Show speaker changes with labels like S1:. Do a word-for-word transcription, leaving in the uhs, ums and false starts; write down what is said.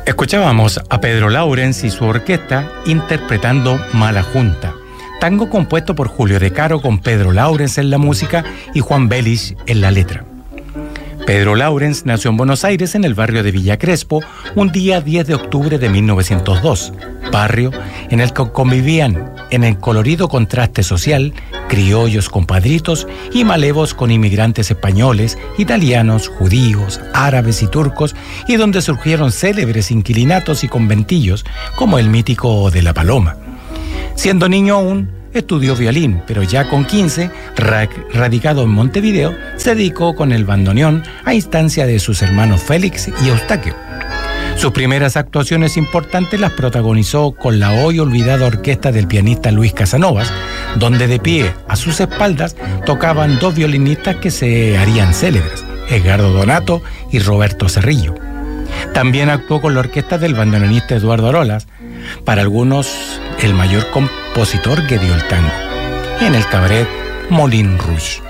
S1: Escuchábamos a Pedro Laurens y su orquesta interpretando Mala Junta, tango compuesto por Julio De Caro con Pedro Laurens en la música y Juan Belich en la letra. Pedro Laurens nació en Buenos Aires, en el barrio de Villa Crespo, un día diez de octubre de mil novecientos dos, barrio en el que convivían en el colorido contraste social criollos compadritos y malevos con inmigrantes españoles, italianos, judíos, árabes y turcos, y donde surgieron célebres inquilinatos y conventillos como el mítico de La Paloma. Siendo niño aún, estudió violín, pero ya con quince, ra- radicado en Montevideo, se dedicó con el bandoneón a instancia de sus hermanos Félix y Eustaquio. Sus primeras actuaciones importantes las protagonizó con la hoy olvidada orquesta del pianista Luis Casanovas, donde de pie a sus espaldas tocaban dos violinistas que se harían célebres, Edgardo Donato y Roberto Cerrillo. También actuó con la orquesta del bandoneonista Eduardo Arolas, para algunos el mayor compositor que dio el tango, en el cabaret Moulin Rouge.